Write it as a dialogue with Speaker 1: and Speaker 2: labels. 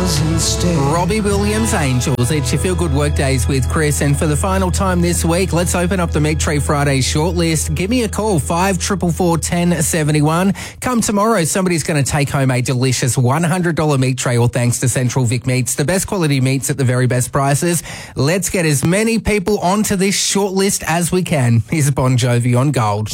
Speaker 1: Robbie Williams, Angels. It's your Feel Good Workdays with Chris. And for the final time this week, let's open up the Meat Tree Friday shortlist. Give me a call, 5444 1071. Come tomorrow, somebody's going to take home a delicious $100 meat tray, all thanks to Central Vic Meats. The best quality meats at the very best prices. Let's get as many people onto this shortlist as we can. Here's Bon Jovi on Gold.